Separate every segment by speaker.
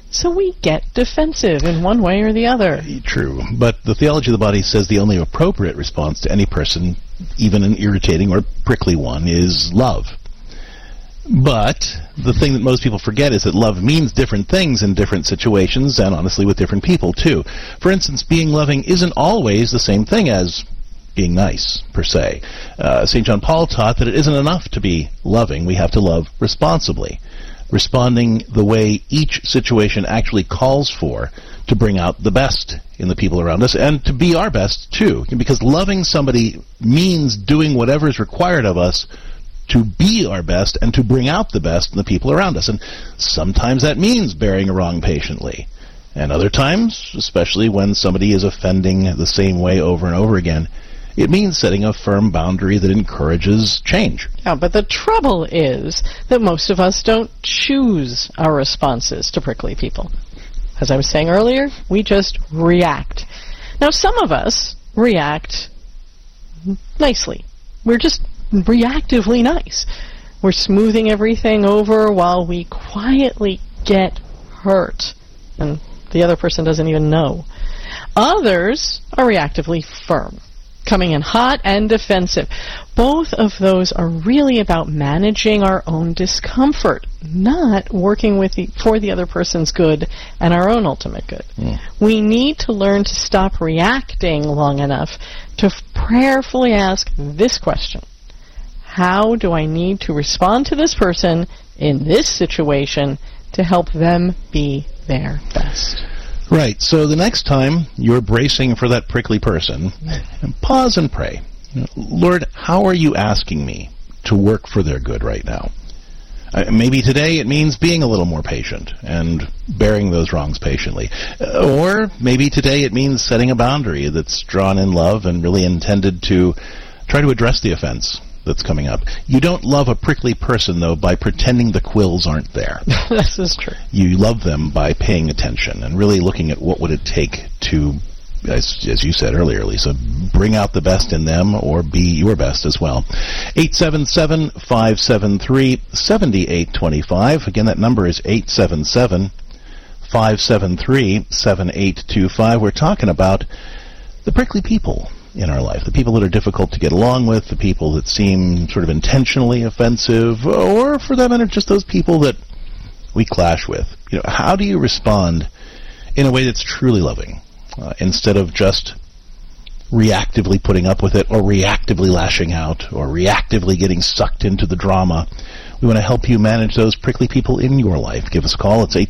Speaker 1: So we get defensive in one way or the other.
Speaker 2: True. But the theology of the body says the only appropriate response to any person, even an irritating or prickly one, is love. But the thing that most people forget is that love means different things in different situations, and honestly with different people too. For instance, being loving isn't always the same thing as being nice, per se. St. John Paul taught that it isn't enough to be loving. We have to love responsibly, responding the way each situation actually calls for to bring out the best in the people around us, and to be our best too. Because loving somebody means doing whatever is required of us to be our best and to bring out the best in the people around us. And sometimes that means bearing a wrong patiently. And other times, especially when somebody is offending the same way over and over again, it means setting a firm boundary that encourages change.
Speaker 1: Yeah, but the trouble is that most of us don't choose our responses to prickly people. As I was saying earlier, we just react. Now, some of us react nicely. We're just reactively nice. We're smoothing everything over while we quietly get hurt, and the other person doesn't even know. Others are reactively firm, coming in hot and defensive. Both of those are really about managing our own discomfort, not working for the other person's good and our own ultimate good. We need to learn to stop reacting long enough to prayerfully ask this question: how do I need to respond to this person in this situation to help them be their best?
Speaker 2: Right. So the next time you're bracing for that prickly person, pause and pray. Lord, how are you asking me to work for their good right now? Maybe today it means being a little more patient and bearing those wrongs patiently. Or maybe today it means setting a boundary that's drawn in love and really intended to try to address the offense that's coming up. You don't love a prickly person, though, by pretending the quills aren't there.
Speaker 1: This is true.
Speaker 2: You love them by paying attention and really looking at what would it take to, as you said earlier, Lisa, bring out the best in them or be your best as well. 877-573-7825. Again, that number is 877-573-7825. We're talking about the prickly people in our life, the people that are difficult to get along with, the people that seem sort of intentionally offensive, or for that matter, just those people that we clash with. How do you respond in a way that's truly loving, instead of just reactively putting up with it, or reactively lashing out, or reactively getting sucked into the drama? We want to help you manage those prickly people in your life. Give us a call. It's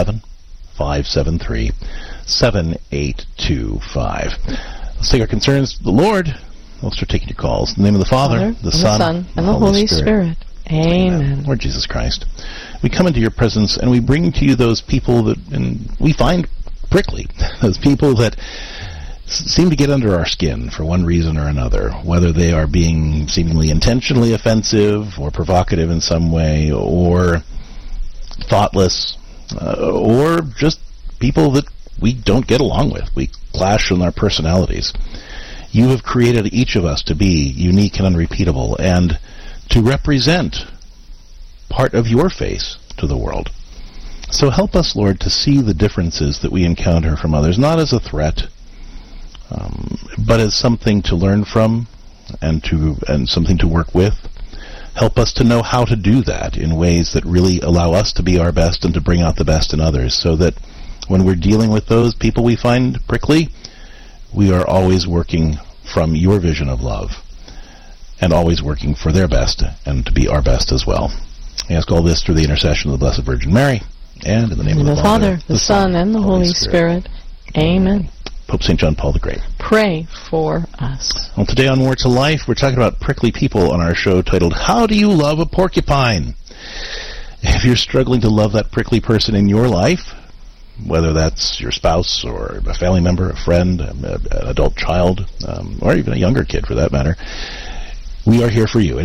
Speaker 2: 877-573-7825. Let's take our concerns to the Lord. We'll start taking your calls. In the name of the Father, the Son,
Speaker 1: and the Holy Spirit. Amen.
Speaker 2: Lord Jesus Christ, we come into your presence and we bring to you those people that we find prickly, those people that seem to get under our skin for one reason or another, whether they are being seemingly intentionally offensive or provocative in some way, or thoughtless, or just people that we don't get along with. We clash in our personalities. You have created each of us to be unique and unrepeatable, and to represent part of your face to the world. So help us, Lord, to see the differences that we encounter from others, not as a threat, but as something to learn from and something to work with. Help us to know how to do that in ways that really allow us to be our best and to bring out the best in others, so that when we're dealing with those people we find prickly, we are always working from your vision of love and always working for their best and to be our best as well. I ask all this through the intercession of the Blessed Virgin Mary, and in the name of the Father,
Speaker 1: the Son, and the Holy Spirit. Amen.
Speaker 2: Pope St. John Paul the Great.
Speaker 1: Pray for us.
Speaker 2: Well, today on More to Life, we're talking about prickly people on our show titled, How Do You Love a Porcupine? If you're struggling to love that prickly person in your life, whether that's your spouse or a family member, a friend, an adult child, or even a younger kid for that matter, we are here for you at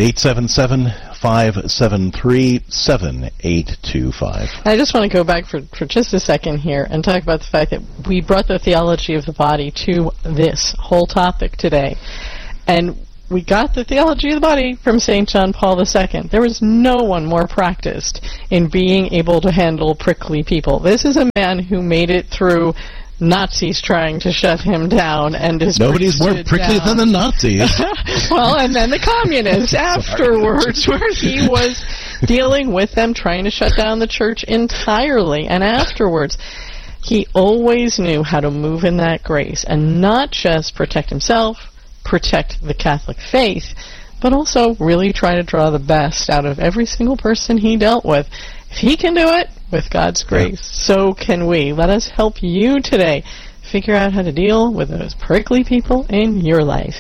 Speaker 2: 877-573-7825.
Speaker 1: I just want to go back for just a second here and talk about the fact that we brought the theology of the body to this whole topic today. And we got the theology of the body from St. John Paul II. There was no one more practiced in being able to handle prickly people. This is a man who made it through Nazis trying to shut him down, and
Speaker 2: nobody's more prickly than the Nazis.
Speaker 1: Well, and then the communists afterwards, where he was dealing with them, trying to shut down the church entirely. And afterwards, he always knew how to move in that grace and not just protect himself, protect the Catholic faith, but also really try to draw the best out of every single person he dealt with. If he can do it, with God's grace, so can we. Let us help you today figure out how to deal with those prickly people in your life.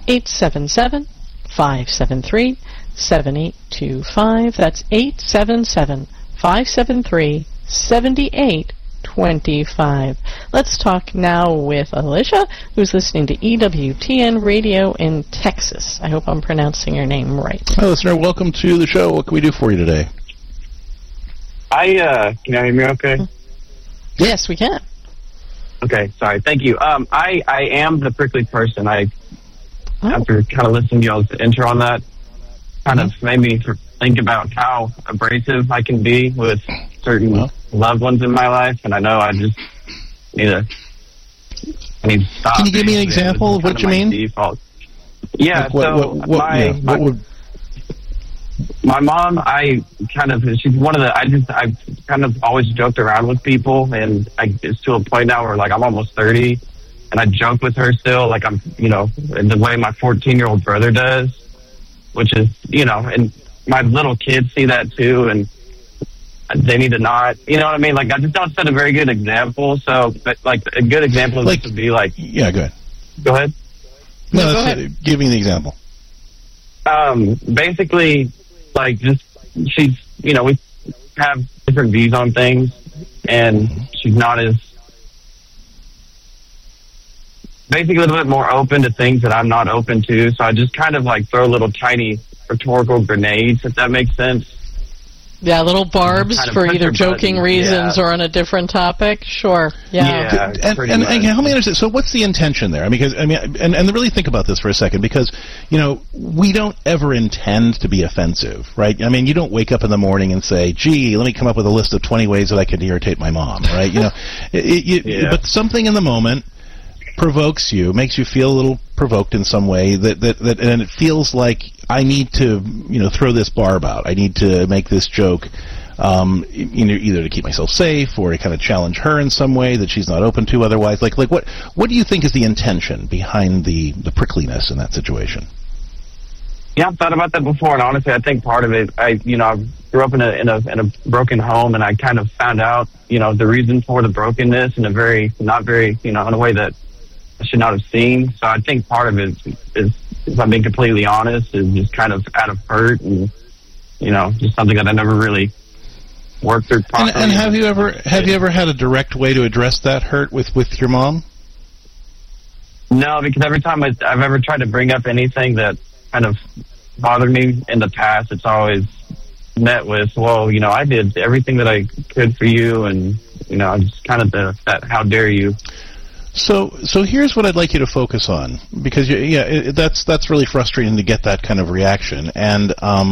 Speaker 1: 877-573-7825. That's 877-573-7825. Let's talk now with Alicia, who's listening to EWTN Radio in Texas. I hope I'm pronouncing your name right.
Speaker 2: Hi, listener. Welcome to the show. What can we do for you today?
Speaker 3: Can you hear me okay?
Speaker 1: Yes, we can.
Speaker 3: Okay, sorry. Thank you. I am the prickly person. After kind of listening to y'all's intro on that, kind of made me think about how abrasive I can be with certain loved ones in my life, and I know I just need to stop.
Speaker 2: Can you give me an example of what you mean?
Speaker 3: Default. Yeah,
Speaker 2: my
Speaker 3: mom, she's one of the, I've kind of always joked around with people, and it's to a point now where, like, I'm almost 30, and I joke with her still, like I'm, in the way my 14-year-old brother does, which is, and my little kids see that too, and they need to not, you know what I mean? Like, I just don't set a very good example, so, but, like, a good example of this would be, like...
Speaker 2: Yeah, go ahead.
Speaker 3: Go ahead.
Speaker 2: No, go ahead. Give me the example.
Speaker 3: Basically... Like, just, she's, we have different views on things, and she's not as, basically a little bit more open to things that I'm not open to, so I just kind of, like, throw little tiny rhetorical grenades, if that makes sense.
Speaker 1: Yeah, little barbs for either joking reasons or on a different topic. Sure. Yeah.
Speaker 2: And help me understand. So, what's the intention there? And really think about this for a second, because we don't ever intend to be offensive, right? I mean, you don't wake up in the morning and say, "Gee, let me come up with a list of 20 ways that I could irritate my mom," right? But something in the moment provokes you, makes you feel a little provoked in some way, and it feels like I need to, throw this barb out. I need to make this joke, either to keep myself safe or to kind of challenge her in some way that she's not open to otherwise. Like what do you think is the intention behind the prickliness in that situation?
Speaker 3: Yeah, I've thought about that before, and honestly, I think part of it, I grew up in a broken home, and I kind of found out, the reason for the brokenness in a very, not very, in a way that I should not have seen. So I think part of it is, if I'm being completely honest, is just kind of out of hurt and, just something that I never really worked through properly.
Speaker 2: And have you ever had a direct way to address that hurt with your mom?
Speaker 3: No, because every time I've ever tried to bring up anything that kind of bothered me in the past, it's always met with, well, I did everything that I could for you, and, just kind of that how dare you.
Speaker 2: So here's what I'd like you to focus on, because that's really frustrating to get that kind of reaction. And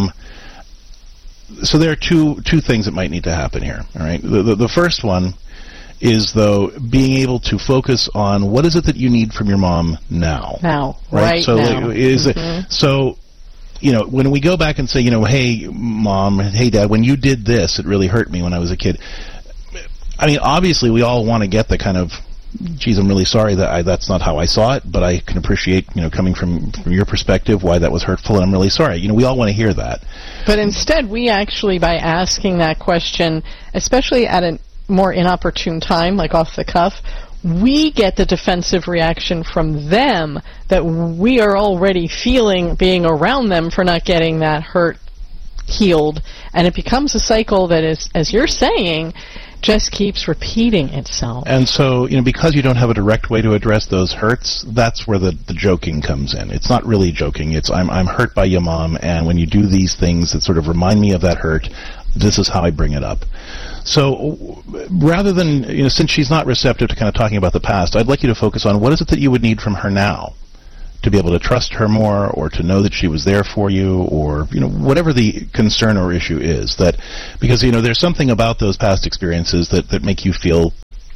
Speaker 2: so there are two things that might need to happen here. All right, the first one is, though, being able to focus on what is it that you need from your mom now.
Speaker 1: Right
Speaker 2: so
Speaker 1: now.
Speaker 2: So when we go back and say, hey mom, hey dad, when you did this, it really hurt me when I was a kid. I mean, obviously we all want to get the kind of, geez, I'm really sorry that's not how I saw it, but I can appreciate, coming from your perspective, why that was hurtful, and I'm really sorry. We all want to hear that.
Speaker 1: But instead, we actually, by asking that question, especially at a more inopportune time, like off the cuff, we get the defensive reaction from them that we are already feeling being around them for not getting that hurt healed. And it becomes a cycle that is, as you're saying, just keeps repeating itself.
Speaker 2: And so, because you don't have a direct way to address those hurts, that's where the joking comes in. It's not really joking. It's, I'm hurt by you, Mom, and when you do these things that sort of remind me of that hurt, this is how I bring it up. So rather than, since she's not receptive to kind of talking about the past, I'd like you to focus on what is it that you would need from her now to be able to trust her more, or to know that she was there for you, or, whatever the concern or issue is. That, because, there's something about those past experiences that make you feel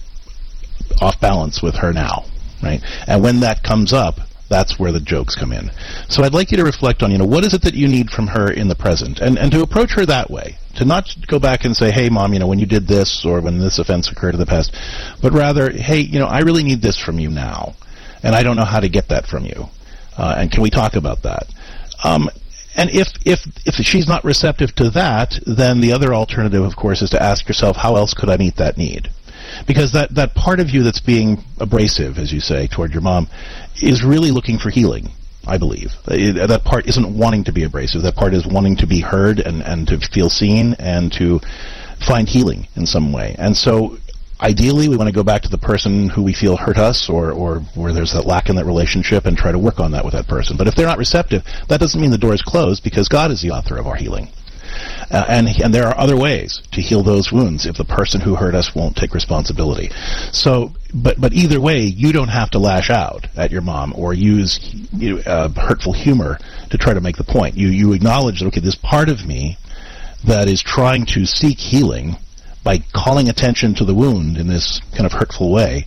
Speaker 2: off balance with her now, right? And when that comes up, that's where the jokes come in. So I'd like you to reflect on, what is it that you need from her in the present, and to approach her that way. To not go back and say, hey, Mom, when you did this, or when this offense occurred in the past, but rather, hey, I really need this from you now, and I don't know how to get that from you. And can we talk about that? And if she's not receptive to that, then the other alternative, of course, is to ask yourself, how else could I meet that need? Because that part of you that's being abrasive, as you say, toward your mom, is really looking for healing, I believe. That part isn't wanting to be abrasive. That part is wanting to be heard and to feel seen and to find healing in some way. And so ideally, we want to go back to the person who we feel hurt us, or where there's that lack in that relationship, and try to work on that with that person. But if they're not receptive, that doesn't mean the door is closed, because God is the author of our healing. And there are other ways to heal those wounds if the person who hurt us won't take responsibility. So, but either way, you don't have to lash out at your mom or use hurtful humor to try to make the point. You acknowledge that, okay, this part of me that is trying to seek healing by calling attention to the wound in this kind of hurtful way,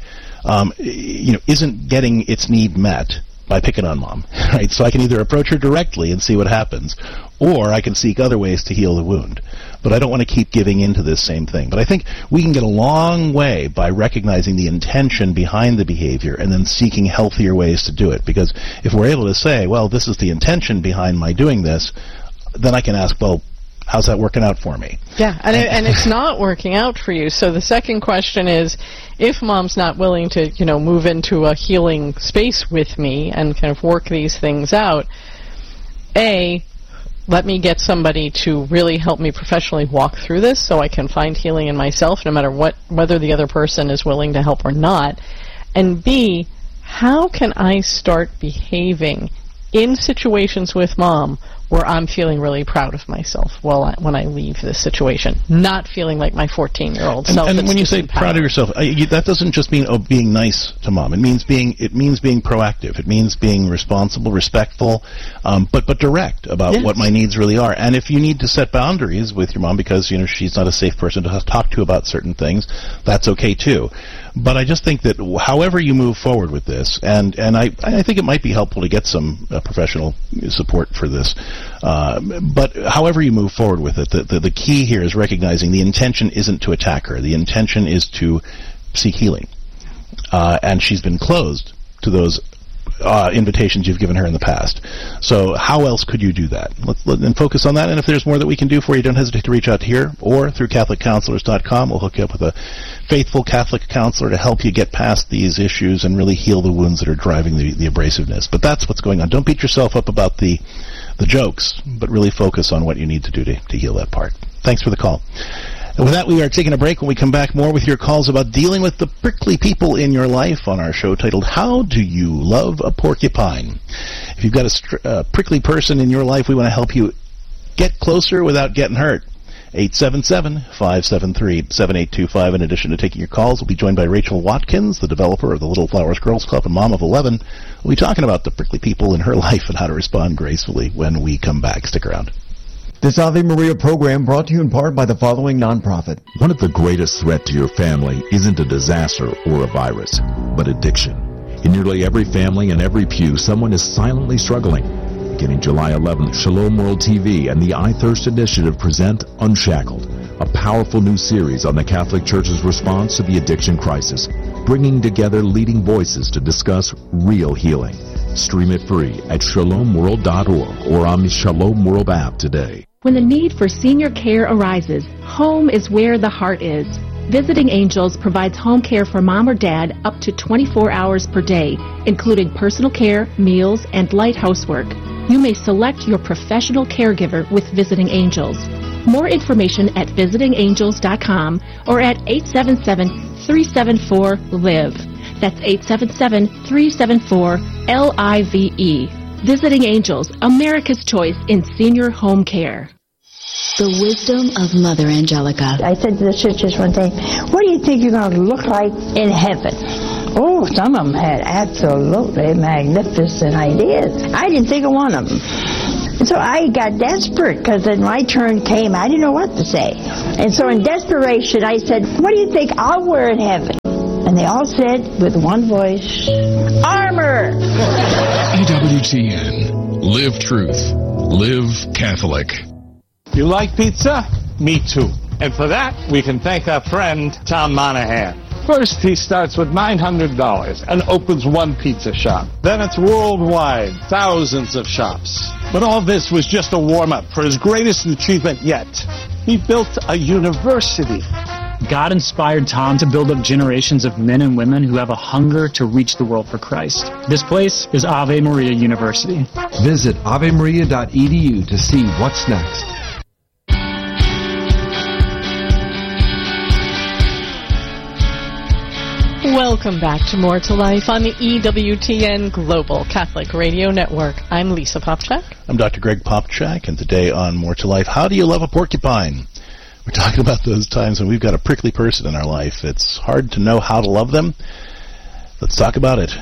Speaker 2: isn't getting its need met by picking on Mom, right? So I can either approach her directly and see what happens, or I can seek other ways to heal the wound. But I don't want to keep giving into this same thing. But I think we can get a long way by recognizing the intention behind the behavior and then seeking healthier ways to do it. Because if we're able to say, well, this is the intention behind my doing this, then I can ask, well, how's that working out for me?
Speaker 1: Yeah, and it's not working out for you. So the second question is, if Mom's not willing to, move into a healing space with me and kind of work these things out, A, let me get somebody to really help me professionally walk through this so I can find healing in myself, no matter whether the other person is willing to help or not. And B, how can I start behaving in situations with Mom where I'm feeling really proud of myself when I leave this situation, not feeling like my 14-year-old self.
Speaker 2: And when you say proud of yourself, that doesn't just mean being nice to Mom. It means being proactive. It means being responsible, respectful, but direct about what my needs really are. And if you need to set boundaries with your mom because she's not a safe person to talk to about certain things, that's okay too. But I just think that however you move forward with this, and I think it might be helpful to get some professional support for this, but however you move forward with it, the key here is recognizing the intention isn't to attack her. The intention is to seek healing. And she's been closed to those invitations you've given her in the past. So how else could you do that? Let's focus on that. And if there's more that we can do for you, don't hesitate to reach out here or through CatholicCounselors.com. We'll hook you up with a faithful Catholic counselor to help you get past these issues and really heal the wounds that are driving the abrasiveness. But that's what's going on. Don't beat yourself up about the jokes, but really focus on what you need to do to heal that part. Thanks for the call. And with that, we are taking a break. When we come back, more with your calls about dealing with the prickly people in your life on our show titled, How Do You Love a Porcupine? If you've got a prickly person in your life, we want to help you get closer without getting hurt. 877-573-7825. In addition to taking your calls, we'll be joined by Rachel Watkins, the developer of the Little Flowers Girls Club and mom of 11. We'll be talking about the prickly people in her life and how to respond gracefully when we come back. Stick around.
Speaker 4: This Ave Maria program brought to you in part by the following nonprofit.
Speaker 5: One of the greatest threats to your family isn't a disaster or a virus, but addiction. In nearly every family and every pew, someone is silently struggling. Beginning July 11th, Shalom World TV and the I Thirst Initiative present Unshackled, a powerful new series on the Catholic Church's response to the addiction crisis, bringing together leading voices to discuss real healing. Stream it free at shalomworld.org or on the Shalom World app today.
Speaker 6: When the need for senior care arises, home is where the heart is. Visiting Angels provides home care for mom or dad up to 24 hours per day, including personal care, meals, and light housework. You may select your professional caregiver with Visiting Angels. More information at visitingangels.com or at 877-374-LIVE. That's 877-374-LIVE. Visiting Angels, America's choice in senior home care.
Speaker 7: The wisdom of Mother Angelica.
Speaker 8: I said to the sisters one day, what do you think you're going to look like in heaven? Oh, some of them had absolutely magnificent ideas. I didn't think of one of them. And so I got desperate because when my turn came, I didn't know what to say. And so in desperation, I said, what do you think I'll wear in heaven? And they all said with one voice, armor!
Speaker 9: EWTN. Live truth. Live Catholic.
Speaker 10: You like pizza? Me too. And for that, we can thank our friend, Tom Monahan. First, he starts with $900 and opens one pizza shop. Then it's worldwide, thousands of shops. But all this was just a warm-up for his greatest achievement yet. He built a university.
Speaker 11: God inspired Tom to build up generations of men and women who have a hunger to reach the world for Christ. This place is Ave Maria University.
Speaker 12: Visit avemaria.edu to see what's next.
Speaker 1: Welcome back to More to Life on the EWTN Global Catholic Radio Network. I'm Lisa Popchak.
Speaker 2: I'm Dr. Greg Popchak, and today on More to Life, how do you love a porcupine? We're talking about those times when we've got a prickly person in our life. It's hard to know how to love them. Let's talk about it.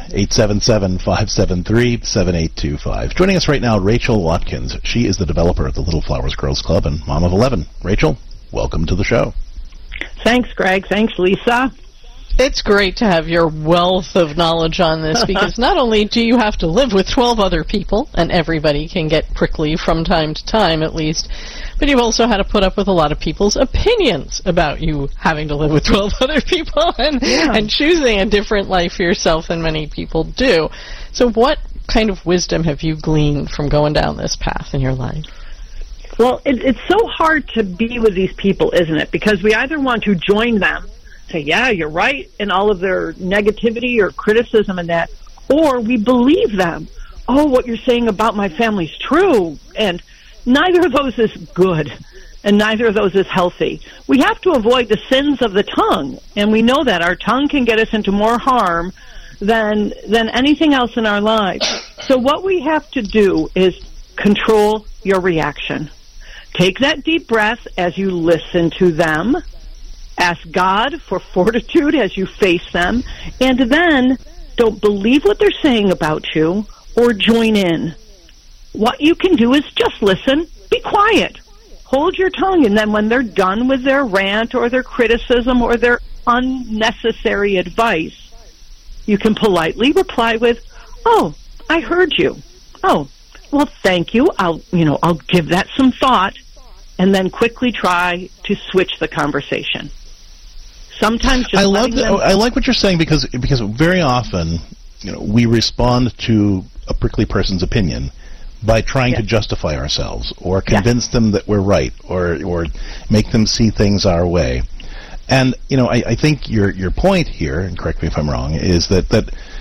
Speaker 2: 877-573-7825. Joining us right now, Rachel Watkins. She is the developer of the Little Flowers Girls Club and mom of 11. Rachel, welcome to the show.
Speaker 13: Thanks, Greg. Thanks, Lisa.
Speaker 1: It's great to have your wealth of knowledge on this, because not only do you have to live with 12 other people, and everybody can get prickly from time to time at least, but you've also had to put up with a lot of people's opinions about you having to live with 12 other people and choosing a different life for yourself than many people do. So what kind of wisdom have you gleaned from going down this path in your life?
Speaker 13: Well, it's so hard to be with these people, isn't it? Because we either want to join them, say, yeah, you're right, in all of their negativity or criticism and that, or we believe them. Oh, what you're saying about my family's true. And neither of those is good, and neither of those is healthy. We have to avoid the sins of the tongue, and we know that our tongue can get us into more harm than anything else in our lives. So what we have to do is control your reaction. Take that deep breath as you listen to them. Ask God for fortitude as you face them, and then don't believe what they're saying about you or join in. What you can do is just listen, be quiet, hold your tongue, and then when they're done with their rant or their criticism or their unnecessary advice, you can politely reply with, oh, I heard you. Oh, well, thank you. I'll give that some thought, and then quickly try to switch the conversation. Sometimes just
Speaker 2: I like what you're saying, because very often, we respond to a prickly person's opinion by trying to justify ourselves or convince them that we're right or make them see things our way. And I think your point here, and correct me if I'm wrong, is that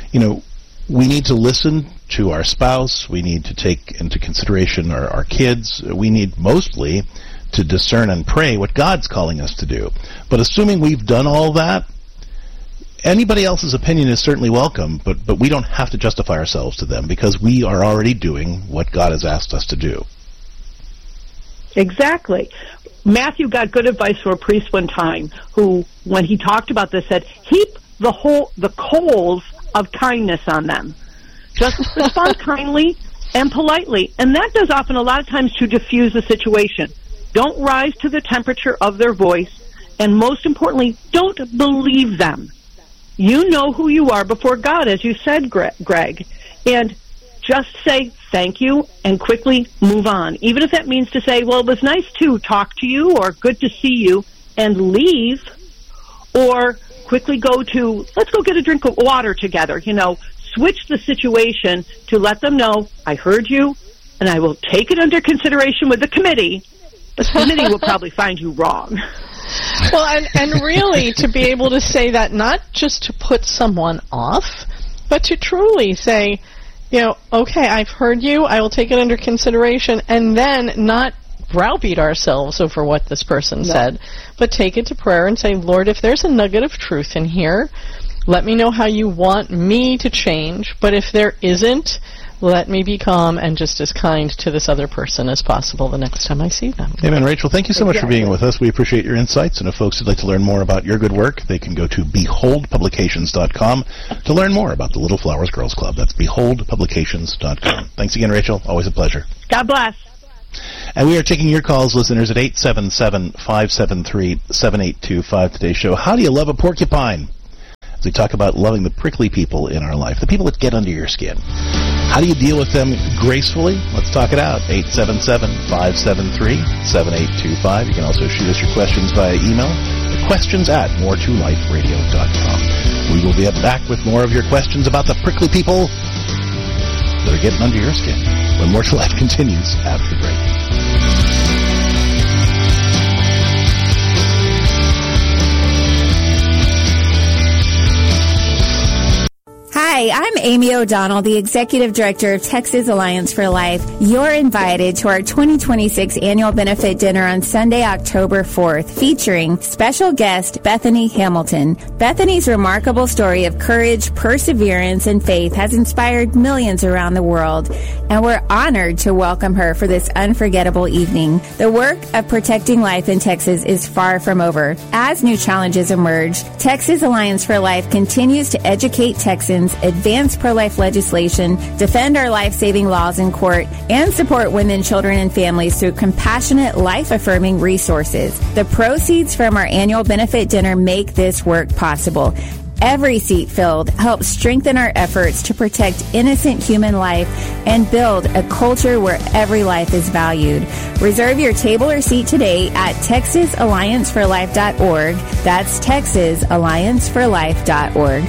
Speaker 2: we need to listen to our spouse. We need to take into consideration our kids. We need mostly to discern and pray what God's calling us to do. But assuming we've done all that, anybody else's opinion is certainly welcome, but we don't have to justify ourselves to them, because we are already doing what God has asked us to do.
Speaker 13: Exactly. Matthew got good advice from a priest one time who, when he talked about this, said, heap the coals of kindness on them. Just respond kindly and politely. And that does often a lot of times to diffuse the situation. Don't rise to the temperature of their voice, and most importantly, don't believe them. You know who you are before God, as you said, Greg, and just say thank you and quickly move on. Even if that means to say, well, it was nice to talk to you, or good to see you, and leave, or quickly go to, let's go get a drink of water together. Switch the situation to let them know, I heard you, and I will take it under consideration with the committee. The committee will probably find you wrong.
Speaker 1: Well, and really to be able to say that, not just to put someone off, but to truly say, okay, I've heard you, I will take it under consideration, and then not browbeat ourselves over what this person said, but take it to prayer and say, Lord, if there's a nugget of truth in here, let me know how you want me to change, but if there isn't, let me be calm and just as kind to this other person as possible the next time I see them.
Speaker 2: Amen. Rachel, thank you so much for being with us. We appreciate your insights. And if folks would like to learn more about your good work, they can go to beholdpublications.com to learn more about the Little Flowers Girls Club. That's beholdpublications.com. Thanks again, Rachel. Always a pleasure.
Speaker 13: God bless.
Speaker 2: And we are taking your calls, listeners, at 877-573-7825. Today's show, How Do You Love a Porcupine? As we talk about loving the prickly people in our life, the people that get under your skin. How do you deal with them gracefully? Let's talk it out. 877-573-7825. You can also shoot us your questions via email. The questions at moretoliferadio.com. We will be back with more of your questions about the prickly people that are getting under your skin when More to Life continues after the break.
Speaker 14: Hi, I'm Amy O'Donnell, the Executive Director of Texas Alliance for Life. You're invited to our 2026 Annual Benefit Dinner on Sunday, October 4th, featuring special guest Bethany Hamilton. Bethany's remarkable story of courage, perseverance, and faith has inspired millions around the world, and we're honored to welcome her for this unforgettable evening. The work of protecting life in Texas is far from over. As new challenges emerge, Texas Alliance for Life continues to educate Texans, advance pro-life legislation, defend our life-saving laws in court, and support women, children, and families through compassionate, life-affirming resources. The proceeds from our annual benefit dinner make this work possible. Every seat filled helps strengthen our efforts to protect innocent human life and build a culture where every life is valued. Reserve your table or seat today at TexasAllianceForLife.org. That's TexasAllianceForLife.org.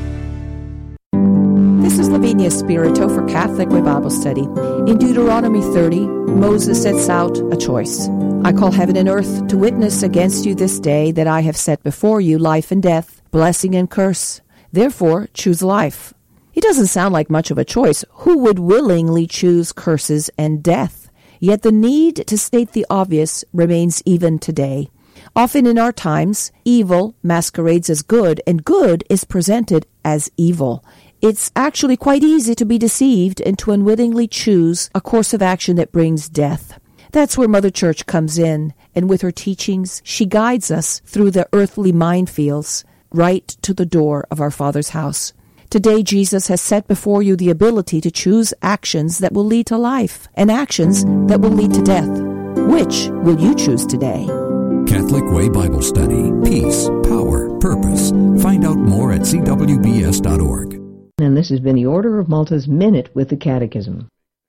Speaker 15: This is Lavinia Spirito for Catholic Way Bible Study. In Deuteronomy 30, Moses sets out a choice. I call heaven and earth to witness against you this day that I have set before you life and death, blessing and curse. Therefore, choose life. It doesn't sound like much of a choice. Who would willingly choose curses and death? Yet the need to state the obvious remains even today. Often in our times, evil masquerades as good, and good is presented as evil. It's actually quite easy to be deceived and to unwittingly choose a course of action that brings death. That's where Mother Church comes in, and with her teachings, she guides us through the earthly minefields right to the door of our Father's house. Today, Jesus has set before you the ability to choose actions that will lead to life and actions that will lead to death. Which will you choose today?
Speaker 16: Catholic Way Bible Study. Peace, power, purpose. Find out more at cwbs.org.
Speaker 17: And this has been the Order of Malta's Minute with the Catechism.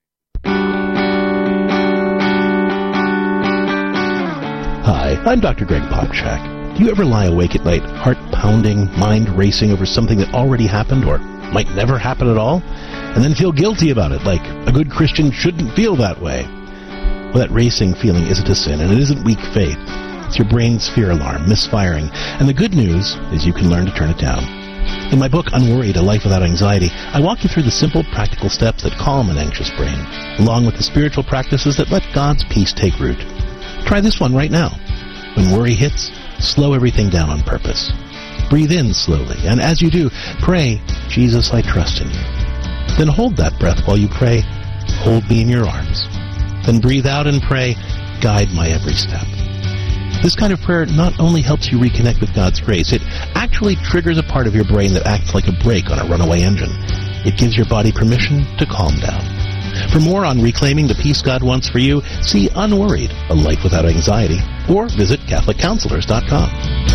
Speaker 2: Hi, I'm Dr. Greg Popchak. Do you ever lie awake at night, heart pounding, mind racing over something that already happened or might never happen at all, and then feel guilty about it, like a good Christian shouldn't feel that way? Well, that racing feeling isn't a sin, and it isn't weak faith. It's your brain's fear alarm misfiring, and the good news is you can learn to turn it down. In my book, Unworried, A Life Without Anxiety, I walk you through the simple, practical steps that calm an anxious brain, along with the spiritual practices that let God's peace take root. Try this one right now. When worry hits, slow everything down on purpose. Breathe in slowly, and as you do, pray, Jesus, I trust in you. Then hold that breath while you pray, hold me in your arms. Then breathe out and pray, guide my every step. This kind of prayer not only helps you reconnect with God's grace, it actually triggers a part of your brain that acts like a brake on a runaway engine. It gives your body permission to calm down. For more on reclaiming the peace God wants for you, see Unworried, A Life Without Anxiety, or visit CatholicCounselors.com.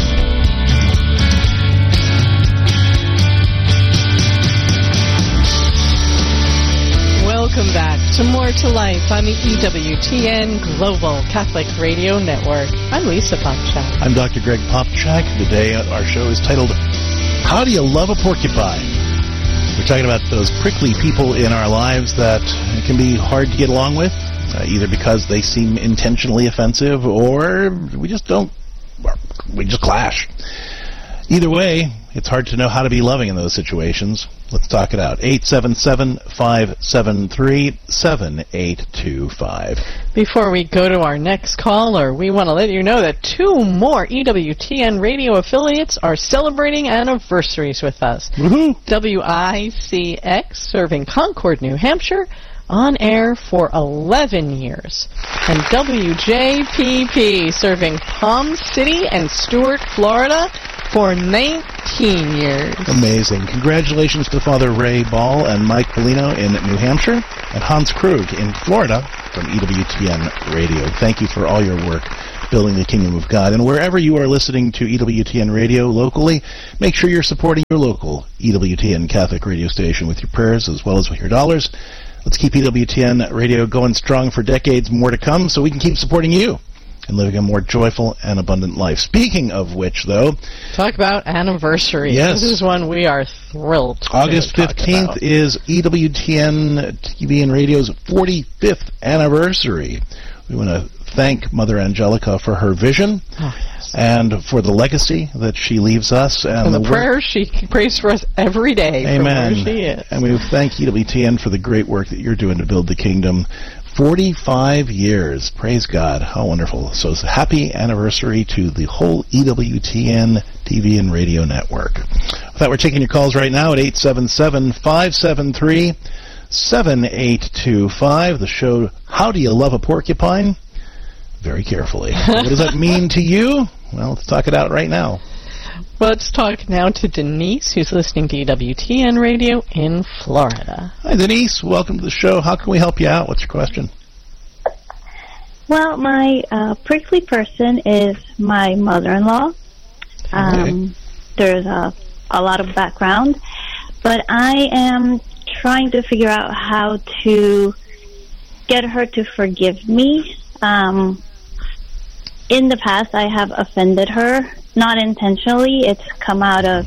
Speaker 1: Welcome back to More to Life on the EWTN Global Catholic Radio Network. I'm Lisa Popchak.
Speaker 2: I'm Dr. Greg Popchak. Today our show is titled, How Do You Love a Porcupine? We're talking about those prickly people in our lives that can be hard to get along with, either because they seem intentionally offensive or we just clash. Either way, It's hard to know how to be loving in those situations. Let's talk it out. 877-573-7825.
Speaker 1: Before we go to our next caller, we want to let you know that 2 more EWTN radio affiliates are celebrating anniversaries with us.
Speaker 2: Woohoo!
Speaker 1: WICX, serving Concord, New Hampshire, on air for 11 years. And WJPP, serving Palm City and Stuart, Florida, for 19 years.
Speaker 2: Amazing. Congratulations to Father Ray Ball and Mike Polino in New Hampshire and Hans Krug in Florida from EWTN Radio. Thank you for all your work building the kingdom of God. And wherever you are listening to EWTN Radio locally, make sure you're supporting your local EWTN Catholic radio station with your prayers as well as with your dollars. Let's keep EWTN Radio going strong for decades more to come so we can keep supporting you and living a more joyful and abundant life. Speaking of which, though...
Speaker 1: Talk about anniversaries.
Speaker 2: Yes.
Speaker 1: This is one we are thrilled to
Speaker 2: August 15th is EWTN TV and Radio's 45th anniversary. We want to thank Mother Angelica for her vision and for the legacy that she leaves us.
Speaker 1: And the prayers she prays for us every day.
Speaker 2: Amen.
Speaker 1: From where she is.
Speaker 2: And we thank EWTN for the great work that you're doing to build the kingdom. 45 years. Praise God. How wonderful. So it's a happy anniversary to the whole EWTN TV and radio network. With that, we're taking your calls right now at 877-573-7825. The show, How Do You Love a Porcupine? Very carefully. What does that mean to you? Well, let's talk it out right now.
Speaker 1: Well, let's talk now to Denise, who's listening to EWTN Radio in Florida.
Speaker 2: Hi, Denise. Welcome to the show. How can we help you out? What's your question?
Speaker 18: Well, my prickly person is my mother-in-law. There's a lot of background, but I am trying to figure out how to get her to forgive me. In the past, I have offended her. Not intentionally. It's come out of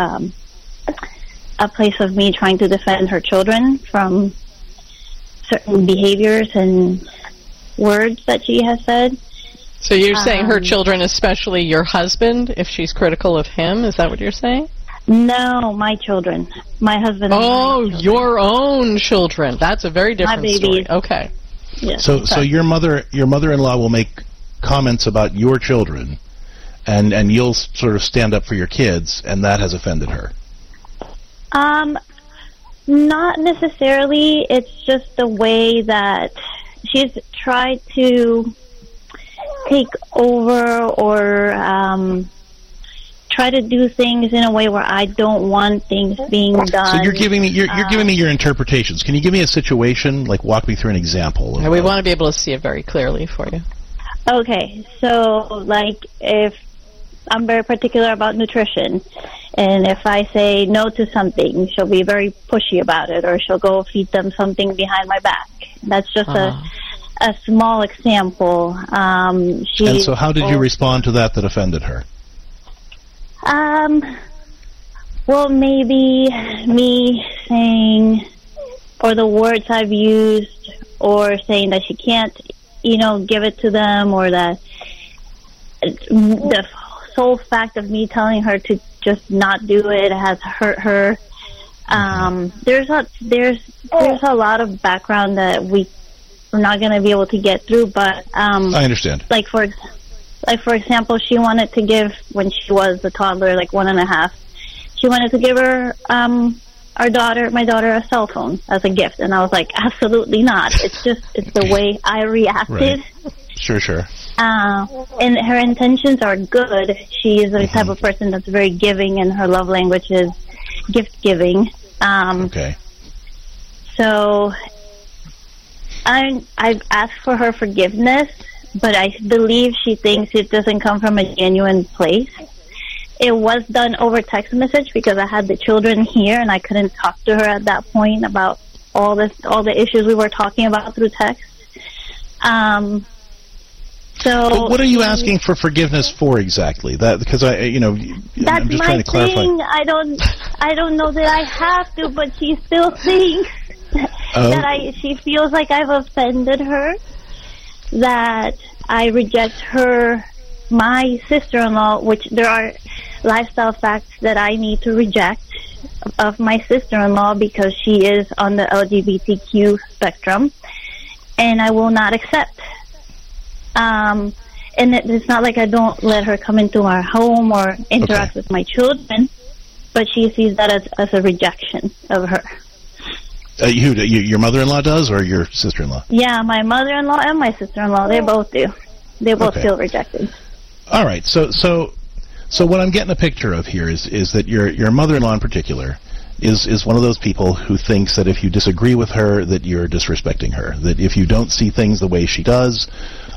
Speaker 18: a place of me trying to defend her children from certain behaviors and words that she has said.
Speaker 1: So you're saying her children, especially your husband, if she's critical of him? Is that what you're saying?
Speaker 18: No, my children. My husband.
Speaker 1: Oh, your own children. That's a very different story. Okay.
Speaker 18: Yes.
Speaker 2: So your mother-in-law will make comments about your children, and you'll sort of stand up for your kids, and that has offended her.
Speaker 18: Not necessarily. It's just the way that she's tried to take over or try to do things in a way where I don't want things being done.
Speaker 2: So you're giving me your interpretations. Can you give me a situation, like walk me through an example?
Speaker 1: We want to be able to see it very clearly for you.
Speaker 18: Okay, so like if I'm very particular about nutrition, and if I say no to something, she'll be very pushy about it, or she'll go feed them something behind my back. That's just a small example.
Speaker 2: And so how did you respond to that offended her?
Speaker 18: Well, maybe me saying, or the words I've used, or saying that she can't, give it to them, or that the sole fact of me telling her to just not do it has hurt her. There's a lot of background that we're not going to be able to get through, but
Speaker 2: I understand.
Speaker 18: Like for example, she wanted to give, when she was a toddler, like 1.5, she wanted to give her my daughter a cell phone as a gift, and I was like, absolutely not. It's the way I reacted.
Speaker 2: Right. Sure.
Speaker 18: And her intentions are good. She is the type of person that's very giving, and her love language is gift giving.
Speaker 2: Okay.
Speaker 18: So I've asked for her forgiveness, but I believe she thinks it doesn't come from a genuine place. It was done over text message because I had the children here and I couldn't talk to her at that point about all the issues we were talking about through text.
Speaker 2: But what are you asking for forgiveness for exactly? That because I'm just trying to clarify.
Speaker 18: Thing. I don't know that I have to, but she still thinks that she feels like I've offended her, that I reject my sister-in-law, which there are lifestyle facts that I need to reject of my sister-in-law because she is on the LGBTQ spectrum, and I will not accept. And it's not like I don't let her come into our home or interact with my children, but she sees that as a rejection of her.
Speaker 2: Your mother-in-law does, or your sister-in-law?
Speaker 18: Yeah, my mother-in-law and my sister-in-law, they both do. They both feel rejected.
Speaker 2: All right, so what I'm getting a picture of here is that your mother-in-law in particular is one of those people who thinks that if you disagree with her, that you're disrespecting her. That if you don't see things the way she does,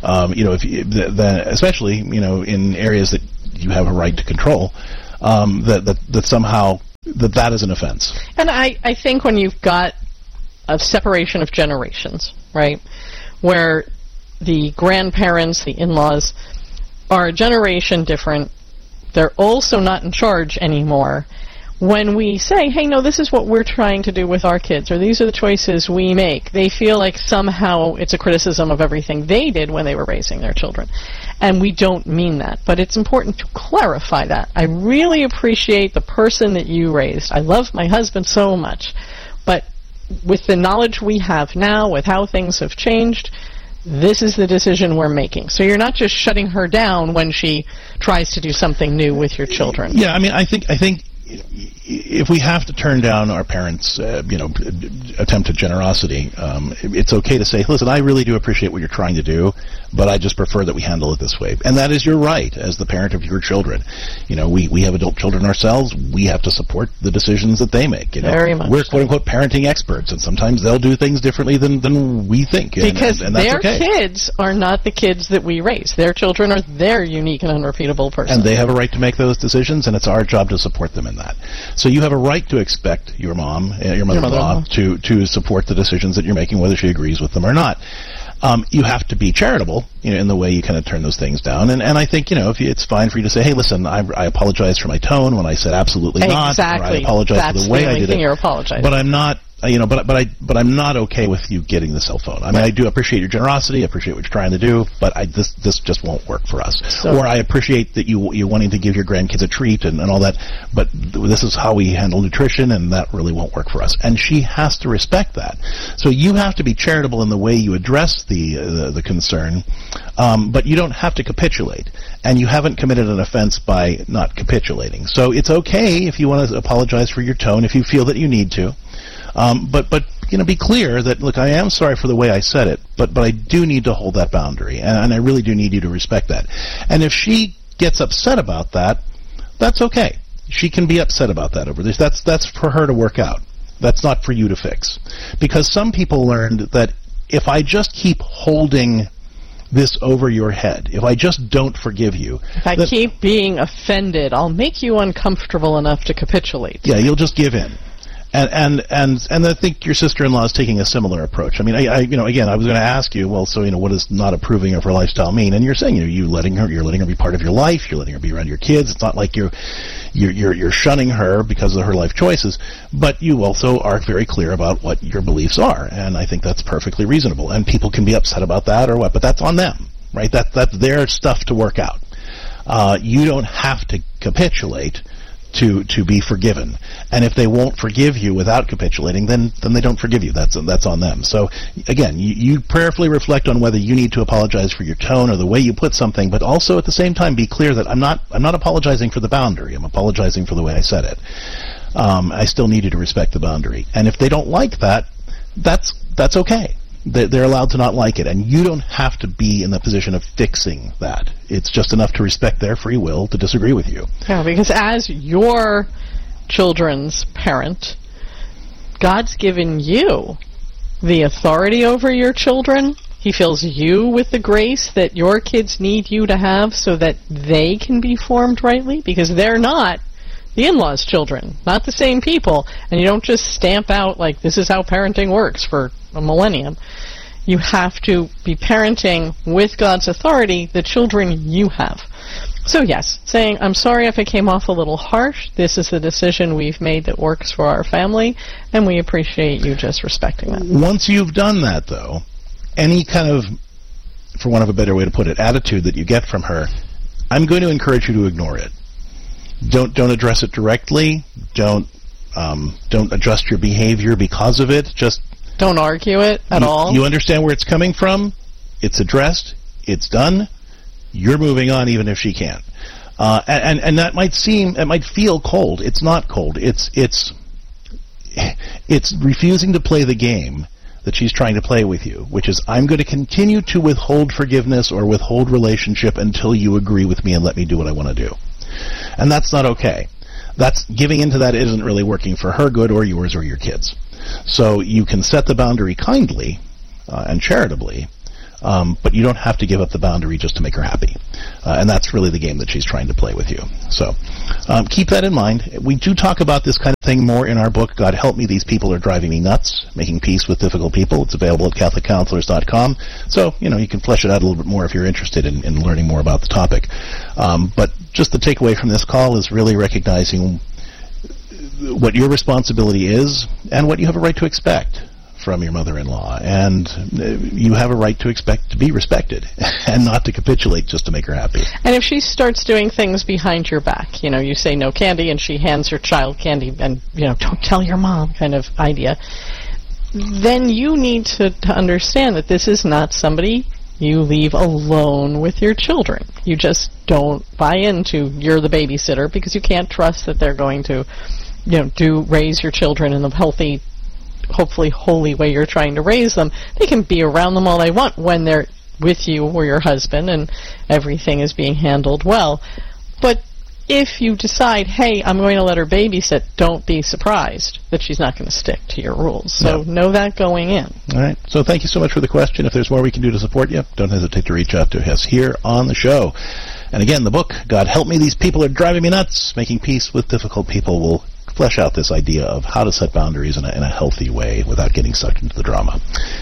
Speaker 2: especially in areas that you have a right to control, that somehow that is an offense.
Speaker 1: And I think when you've got a separation of generations, right, where the grandparents, the in-laws, are a generation different, they're also not in charge anymore. When we say, hey, no, this is what we're trying to do with our kids, or these are the choices we make, they feel like somehow it's a criticism of everything they did when they were raising their children. And we don't mean that, but it's important to clarify that. I really appreciate the person that you raised. I love my husband so much. But with the knowledge we have now, with how things have changed, this is the decision we're making. So you're not just shutting her down when she tries to do something new with your children.
Speaker 2: Yeah, I mean, I think if we have to turn down our parents' attempt at generosity, it's okay to say, listen, I really do appreciate what you're trying to do, but I just prefer that we handle it this way. And that is your right as the parent of your children. We have adult children ourselves. We have to support the decisions that they make.
Speaker 1: Very much.
Speaker 2: We're quote-unquote parenting experts, and sometimes they'll do things differently than we think.
Speaker 1: Because
Speaker 2: and that's
Speaker 1: their kids are not the kids that we raise. Their children are their unique and unrepeatable person.
Speaker 2: And they have a right to make those decisions, and it's our job to support them in that. So you have a right to expect your mother-in-law to support the decisions that you're making, whether she agrees with them or not. You have to be charitable, in the way you kind of turn those things down. And I think, it's fine for you to say, hey, listen, I apologize for my tone when I said absolutely not.
Speaker 1: Exactly.
Speaker 2: Or I apologize for the way I did it.
Speaker 1: That's the only thing you're apologizing.
Speaker 2: But I'm not, but I'm not okay with you getting the cell phone. I mean, I do appreciate your generosity, I appreciate what you're trying to do, but this just won't work for us. Or I appreciate that you wanting to give your grandkids a treat and all that, but this is how we handle nutrition, and that really won't work for us. And she has to respect that. So you have to be charitable in the way you address the concern, but you don't have to capitulate. And you haven't committed an offense by not capitulating. So it's okay if you want to apologize for your tone, if you feel that you need to. But be clear that, look, I am sorry for the way I said it, but I do need to hold that boundary, and I really do need you to respect that. And if she gets upset about that, that's okay. She can be upset about that over this. That's for her to work out. That's not for you to fix. Because some people learned that if I just keep holding this over your head, if I just don't forgive you,
Speaker 1: if I keep being offended, I'll make you uncomfortable enough to capitulate.
Speaker 2: Yeah, you'll just give in. And I think your sister-in-law is taking a similar approach. I mean, again, I was going to ask you, well, so what does not approving of her lifestyle mean? And you're saying you're letting her be part of your life. You're letting her be around your kids. It's not like you're shunning her because of her life choices, but you also are very clear about what your beliefs are, and I think that's perfectly reasonable. And people can be upset about that or what, but that's on them, right? That's their stuff to work out. You don't have to capitulate to be forgiven. And if they won't forgive you without capitulating, then they don't forgive you. That's on them. So again, you prayerfully reflect on whether you need to apologize for your tone or the way you put something, but also at the same time be clear that I'm not apologizing for the boundary. I'm apologizing for the way I said it. I still need you to respect the boundary. And if they don't like that, that's okay. They're allowed to not like it, and you don't have to be in the position of fixing that. It's just enough to respect their free will to disagree with you.
Speaker 1: Yeah, because as your children's parent, God's given you the authority over your children. He fills you with the grace that your kids need you to have so that they can be formed rightly, because they're not the in-laws' children, not the same people. And you don't just stamp out like this is how parenting works for a millennium. You have to be parenting with God's authority the children you have. So yes, saying, I'm sorry if I came off a little harsh. This is the decision we've made that works for our family, and we appreciate you just respecting that.
Speaker 2: Once you've done that, though, any kind of, for want of a better way to put it, attitude that you get from her, I'm going to encourage you to ignore it. Don't address it directly. Don't adjust your behavior because of it. Just
Speaker 1: don't argue it at all.
Speaker 2: You understand where it's coming from. It's addressed. It's done. You're moving on, even if she can't. And that might feel cold. It's not cold. It's refusing to play the game that she's trying to play with you, which is, I'm going to continue to withhold forgiveness or withhold relationship until you agree with me and let me do what I want to do. And that's not okay. That's giving into that isn't really working for her good or yours or your kids. So you can set the boundary kindly and charitably, but you don't have to give up the boundary just to make her happy. And that's really the game that she's trying to play with you. So keep that in mind. We do talk about this kind of thing more in our book, God Help Me, These People Are Driving Me Nuts, Making Peace with Difficult People. It's available at CatholicCounselors.com. So, you can flesh it out a little bit more if you're interested in learning more about the topic. But just the takeaway from this call is really recognizing what your responsibility is and what you have a right to expect from your mother-in-law, and you have a right to expect to be respected and not to capitulate just to make her happy.
Speaker 1: And if she starts doing things behind your back, you say no candy and she hands her child candy and, don't tell your mom kind of idea, then you need to understand that this is not somebody you leave alone with your children. You just don't buy into you're the babysitter because you can't trust that they're going to, raise your children in the healthy, hopefully holy way you're trying to raise them. They can be around them all they want when they're with you or your husband and everything is being handled well. But if you decide, hey, I'm going to let her babysit, don't be surprised that she's not going to stick to your rules. So know that going in.
Speaker 2: All right. So thank you so much for the question. If there's more we can do to support you, don't hesitate to reach out to us here on the show. And again, the book, God Help Me, These People Are Driving Me Nuts, Making Peace with Difficult People, will flesh out this idea of how to set boundaries in a healthy way without getting sucked into the drama.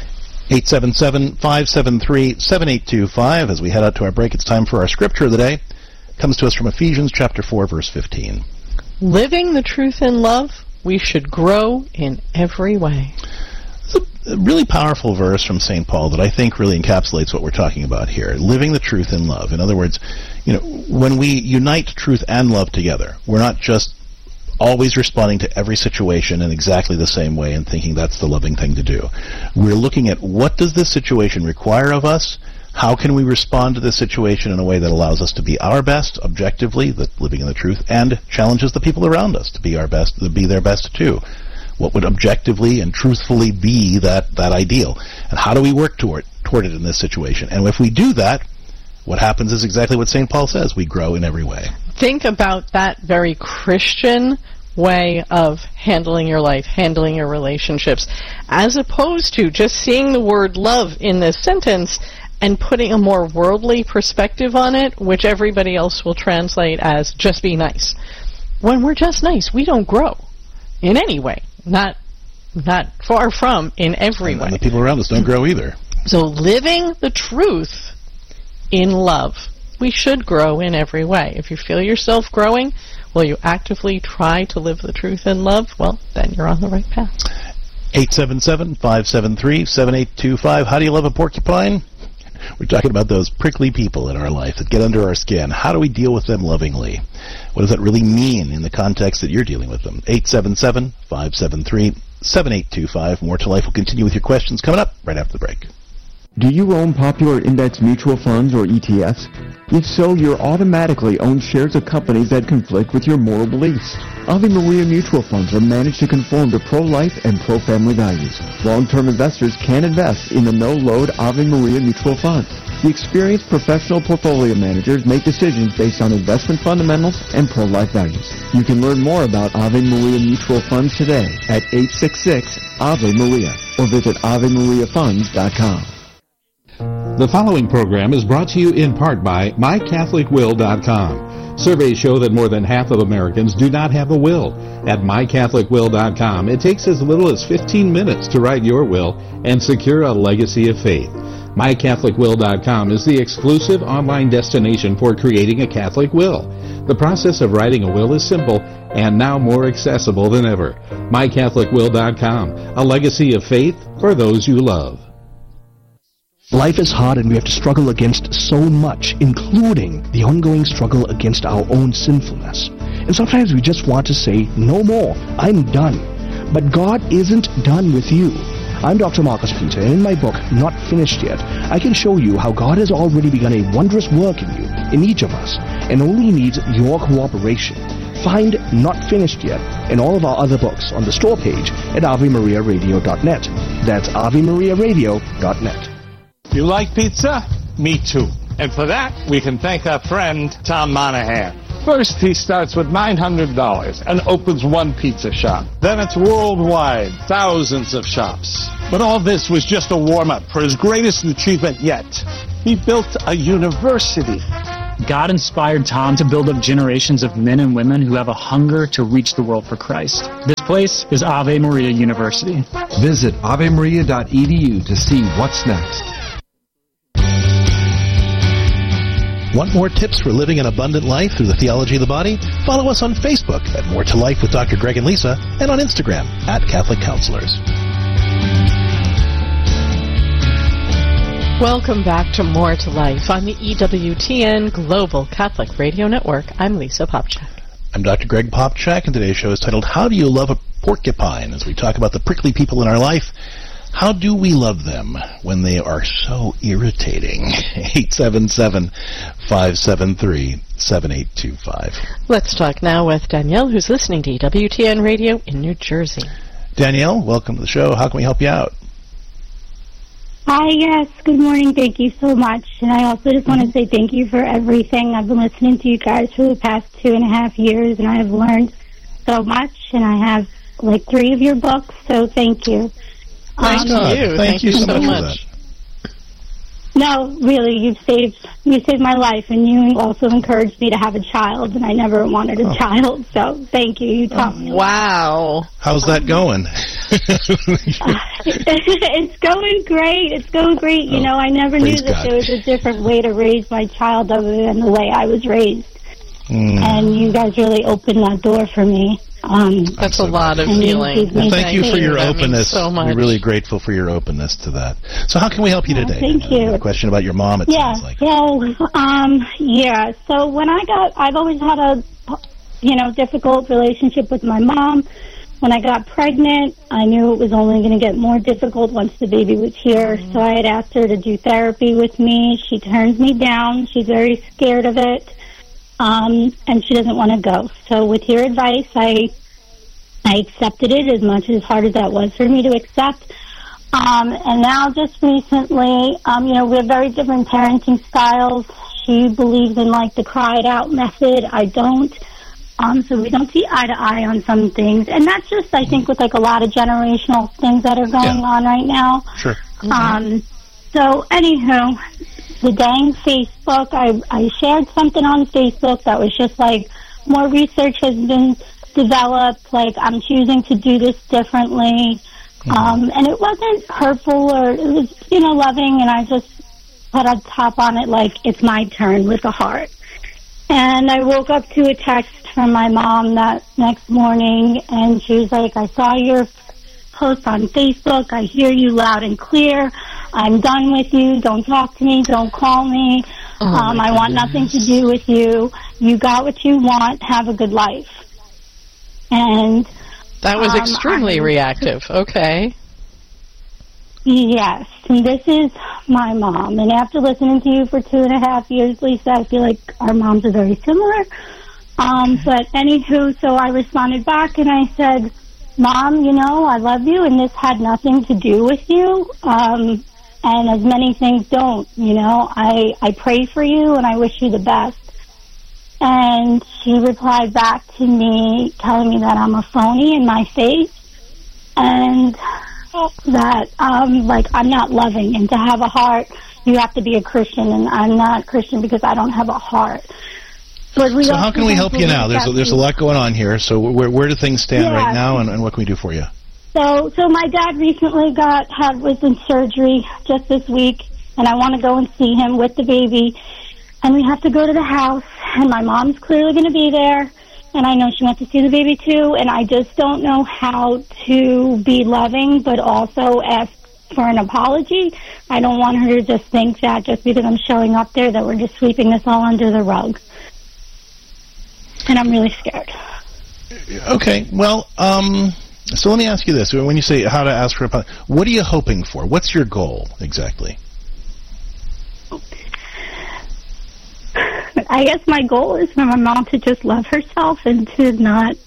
Speaker 2: 877-573-7825. As we head out to our break, it's time for our scripture of the day. It comes to us from Ephesians chapter 4, verse 15.
Speaker 1: Living the truth in love, we should grow in every way.
Speaker 2: It's a really powerful verse from St. Paul that I think really encapsulates what we're talking about here. Living the truth in love. In other words, when we unite truth and love together, we're not just always responding to every situation in exactly the same way and thinking that's the loving thing to do. We're looking at what does this situation require of us? How can we respond to this situation in a way that allows us to be our best, objectively, living in the truth, and challenges the people around us to be our best, to be their best too? What would objectively and truthfully be that ideal? And how do we work toward it in this situation? And if we do that, what happens is exactly what St. Paul says. We grow in every way. Think
Speaker 1: about that very Christian way of handling your life, handling your relationships, as opposed to just seeing the word love in this sentence and putting a more worldly perspective on it, which everybody else will translate as just be nice. When we're just nice, we don't grow in any way. Not far from in every way.
Speaker 2: And the people around us don't grow either.
Speaker 1: So living the truth in love, we should grow in every way. If you feel yourself growing, will you actively try to live the truth in love? Well, then you're on the right path.
Speaker 2: 877-573-7825. How do you love a porcupine? We're talking about those prickly people in our life that get under our skin. How do we deal with them lovingly? What does that really mean in the context that you're dealing with them? 877-573-7825. More to Life will continue with your questions coming up right after the break.
Speaker 4: Do you own popular index mutual funds or ETFs? If so, you automatically own shares of companies that conflict with your moral beliefs. Ave Maria mutual funds are managed to conform to pro-life and pro-family values. Long-term investors can invest in the no-load Ave Maria mutual fund. The experienced professional portfolio managers make decisions based on investment fundamentals and pro-life values. You can learn more about Ave Maria mutual funds today at 866-AVE-MARIA or visit AveMariaFunds.com.
Speaker 19: The following program is brought to you in part by MyCatholicWill.com. Surveys show that more than half of Americans do not have a will. At MyCatholicWill.com, it takes as little as 15 minutes to write your will and secure a legacy of faith. MyCatholicWill.com is the exclusive online destination for creating a Catholic will. The process of writing a will is simple and now more accessible than ever. MyCatholicWill.com, a legacy of faith for those you love.
Speaker 20: Life is hard and we have to struggle against so much, including the ongoing struggle against our own sinfulness. And sometimes we just want to say, no more, I'm done. But God isn't done with you. I'm Dr. Marcus Peter, and in my book, Not Finished Yet, I can show you how God has already begun a wondrous work in you, in each of us, and only needs your cooperation. Find Not Finished Yet and all of our other books on the store page at AveMariaRadio.net. That's AveMariaRadio.net.
Speaker 10: You like pizza? Me too. And for that, we can thank our friend Tom Monahan. First, he starts with $900 and opens one pizza shop. Then it's worldwide, thousands of shops. But all this was just a warm-up for his greatest achievement yet. He built a university.
Speaker 11: God inspired Tom to build up generations of men and women who have a hunger to reach the world for Christ. This place is Ave Maria University.
Speaker 12: Visit avemaria.edu to see what's next.
Speaker 2: Want more tips for living an abundant life through the theology of the body? Follow us on Facebook at More to Life with Dr. Greg and Lisa, and on Instagram at Catholic Counselors.
Speaker 1: Welcome back to More to Life on the EWTN Global Catholic Radio Network. I'm Lisa Popchak.
Speaker 2: I'm Dr. Greg Popchak, and today's show is titled, How Do You Love a Porcupine? As we talk about the prickly people in our life. How do we love them when they are so irritating? 877-573-7825.
Speaker 1: Let's talk now with Danielle, who's listening to EWTN Radio in New Jersey.
Speaker 2: Danielle, welcome to the show. How can we help you out?
Speaker 21: Hi, yes. Good morning. Thank you so much. And I also just want to say thank you for everything. I've been listening to you guys for the past 2.5 years, and I have learned so much, and I have like 3 of your books, so thank you.
Speaker 1: Thank you.
Speaker 2: Thank you so much.
Speaker 21: No, really, you saved my life, and you also encouraged me to have a child, and I never wanted a child, so thank you. You taught me.
Speaker 1: Wow.
Speaker 2: How's that going?
Speaker 21: It's going great. It's going great. You know, I never knew that there was a different way to raise my child other than the way I was raised. And you guys really opened that door for me.
Speaker 1: That's a lot of healing.
Speaker 2: Well, thank you for your openness.
Speaker 1: So much.
Speaker 2: We're really grateful for your openness to that. So how can we help you today?
Speaker 21: Thank you.
Speaker 2: A question about your mom, it sounds like.
Speaker 21: So when I've always had a, difficult relationship with my mom. When I got pregnant, I knew it was only going to get more difficult once the baby was here. So I had asked her to do therapy with me. She turns me down. She's very scared of it. And she doesn't want to go. So with your advice, I accepted it as much as hard as that was for me to accept. And now just recently, we have very different parenting styles. She believes in like the cry it out method. I don't. So we don't see eye to eye on some things. And that's just, I think, with like a lot of generational things that are going on right now.
Speaker 2: Sure.
Speaker 21: So anywho, the dang Facebook, I shared something on Facebook that was just like, more research has been developed, like I'm choosing to do this differently. And it wasn't hurtful or it was, loving, and I just put a top on it like it's my turn with a heart. And I woke up to a text from my mom that next morning, and she was like, I saw your post on Facebook. I hear you loud and clear. I'm done with you. Don't talk to me. Don't call me. I want nothing to do with you. You got what you want. Have a good life. And
Speaker 1: that was extremely reactive. Okay.
Speaker 21: Yes, and this is my mom. And after listening to you for 2.5 years, Lisa, I feel like our moms are very similar. But anywho, so I responded back and I said, Mom, I love you, and this had nothing to do with you. And as many things don't, I pray for you and I wish you the best. And she replied back to me telling me that I'm a phony in my face and that I'm not loving, and to have a heart you have to be a Christian, and I'm not Christian because I don't have a heart. But so
Speaker 2: how can we help you now? There's a lot going on here. So where do things stand right now, and what can we do for you?
Speaker 21: So my dad recently was in surgery just this week, and I want to go and see him with the baby. And we have to go to the house, and my mom's clearly going to be there, and I know she wants to see the baby too, and I just don't know how to be loving but also ask for an apology. I don't want her to just think that just because I'm showing up there that we're just sweeping this all under the rug. and I'm really scared.
Speaker 2: Okay, well, so let me ask you this. When you say how to ask for apology, what are you hoping for? What's your goal exactly?
Speaker 21: I guess my goal is for my mom to just love herself and to not...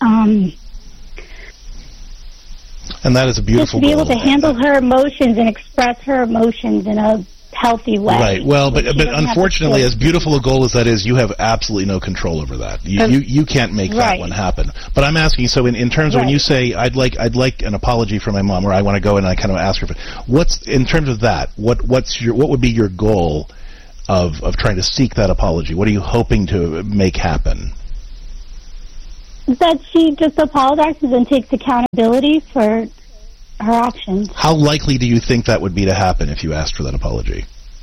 Speaker 2: and that is a beautiful goal.
Speaker 21: Just be able to handle her emotions and express her emotions in a healthy way.
Speaker 2: Right. Well, but unfortunately, as beautiful a goal as that is, you have absolutely no control over that. You can't make that one happen. But I'm asking, so in terms of when you say I'd like an apology from my mom, or I want to go and I kind of ask her for, what's in terms of that? What would be your goal of trying to seek that apology? What are you hoping to make happen?
Speaker 21: That she just apologizes and takes accountability for her actions.
Speaker 2: How likely do you think that would be to happen if you asked for that apology?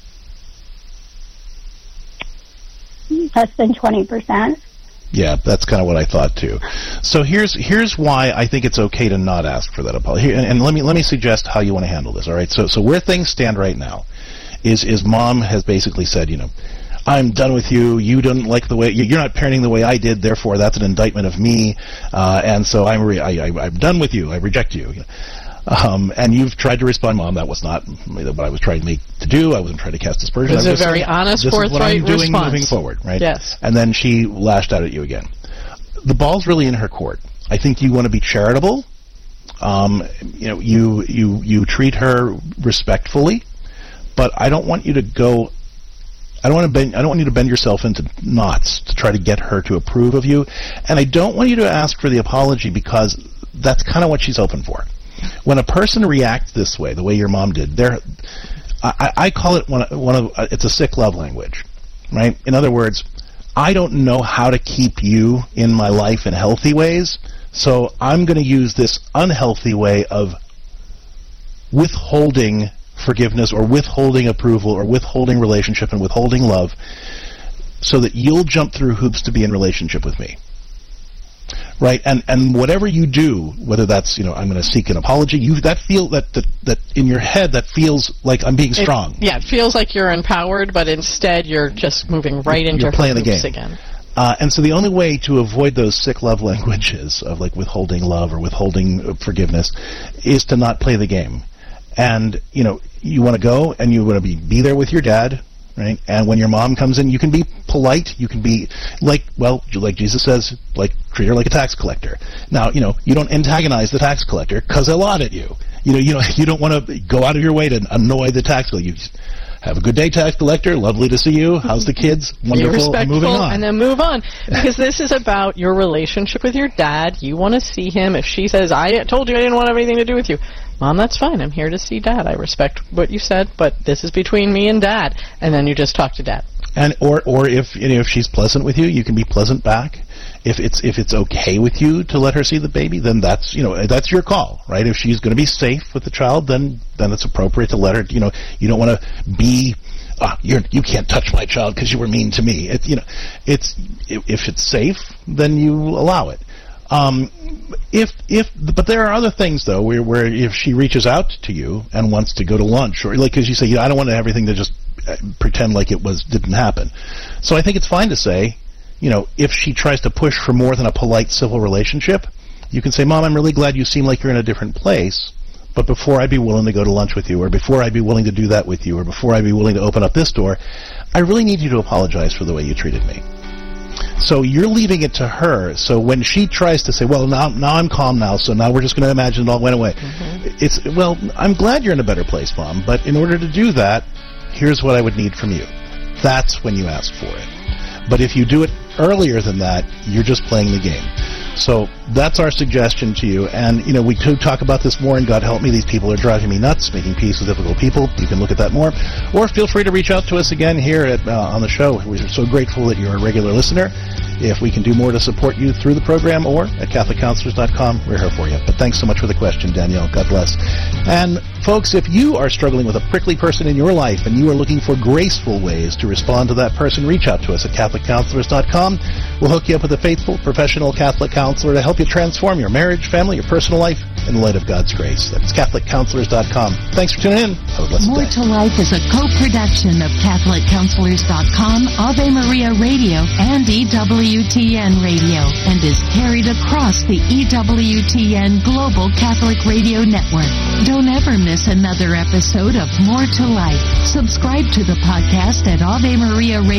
Speaker 21: Less than 20%.
Speaker 2: Yeah, that's kind of what I thought too. So here's why I think it's okay to not ask for that apology. And let me suggest how you want to handle this. All right. So where things stand right now is mom has basically said, I'm done with you. You don't like the way you're not parenting the way I did. Therefore, that's an indictment of me. And so I'm done with you. I reject you. And you've tried to respond, Mom, that was not what I was trying to do. I wasn't trying to cast aspersions.
Speaker 1: It was a very honest, forthright response. This is what I'm doing moving forward, right? Yes.
Speaker 2: And then she lashed out at you again. The ball's really in her court. I think you want to be charitable. You treat her respectfully, but I don't want you to go. I don't want you to bend yourself into knots to try to get her to approve of you, and I don't want you to ask for the apology because that's kind of what she's hoping for. When a person reacts this way, the way your mom did, I call it it's a sick love language, right? In other words, I don't know how to keep you in my life in healthy ways, so I'm going to use this unhealthy way of withholding forgiveness or withholding approval or withholding relationship and withholding love so that you'll jump through hoops to be in relationship with me. Right, and whatever you do, whether that's I'm going to seek an apology, that in your head that feels like I'm being strong.
Speaker 1: It feels like you're empowered, but instead you're just moving right into
Speaker 2: playing the game
Speaker 1: again.
Speaker 2: And so the only way to avoid those sick love languages of like withholding love or withholding forgiveness is to not play the game. And you want to go and you want to be there with your dad. Right, and when your mom comes in, you can be polite. You can be like Jesus says, treat her like a tax collector. Now, you don't antagonize the tax collector because they'll audit you. You don't want to go out of your way to annoy the tax collector. You just have a good day, tax collector. Lovely to see you. How's the kids? Wonderful.
Speaker 1: Be respectful,
Speaker 2: moving on.
Speaker 1: And then move on because this is about your relationship with your dad. You want to see him. If she says, "I told you I didn't want to have anything to do with you," Mom, that's fine. I'm here to see Dad. I respect what you said, but this is between me and Dad. And then you just talk to Dad.
Speaker 2: And or if she's pleasant with you, you can be pleasant back. If it's okay with you to let her see the baby, then that's your call, right? If she's going to be safe with the child, then it's appropriate to let her. You don't want to be. You can't touch my child because you were mean to me. If it's safe, then you allow it. But there are other things though where if she reaches out to you and wants to go to lunch or because you say I don't want everything to just pretend like it didn't happen. So I think it's fine to say, if she tries to push for more than a polite civil relationship, you can say, Mom, I'm really glad you seem like you're in a different place, but before I'd be willing to go to lunch with you, or before I'd be willing to do that with you, or before I'd be willing to open up this door, I really need you to apologize for the way you treated me. So you're leaving it to her. So when she tries to say, well, now I'm calm now, so now we're just going to imagine it all went away. Mm-hmm. I'm glad you're in a better place, Mom, but in order to do that, here's what I would need from you. That's when you ask for it. But if you do it earlier than that, you're just playing the game. So that's our suggestion to you. And, we could talk about this more, and God help me, these people are driving me nuts, making peace with difficult people. You can look at that more. Or feel free to reach out to us again here on the show. We're so grateful that you're a regular listener. If we can do more to support you through the program or at CatholicCounselors.com, we're here for you. But thanks so much for the question, Danielle. God bless. And, folks, if you are struggling with a prickly person in your life and you are looking for graceful ways to respond to that person, reach out to us at CatholicCounselors.com. We'll hook you up with a faithful, professional Catholic counselor to help you transform your marriage, family, your personal life in the light of God's grace. That's CatholicCounselors.com. Thanks for tuning in. Have a blessed day.
Speaker 3: More to Life is a co-production of CatholicCounselors.com, Ave Maria Radio, and EW EWTN Radio and is carried across the EWTN Global Catholic Radio Network. Don't ever miss another episode of More to Life. Subscribe to the podcast at Ave Maria Radio.